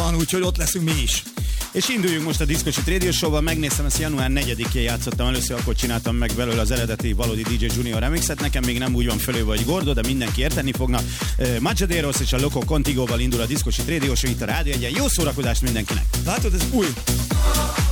van, úgyhogy ott leszünk mi is. És induljunk most a Discosít Radio Show-val. Megnéztem, ezt január 4-én játszottam először, akkor csináltam meg belőle az eredeti valódi DJ Junior remixet. Nekem még nem úgy van fölő vagy Gordo, de mindenki érteni fogna. Majaderos és a Loco Contigo-val indul a Discosít Radio Show itt a Rádió Egyen. Jó szórakozást mindenkinek! Látod, ez új.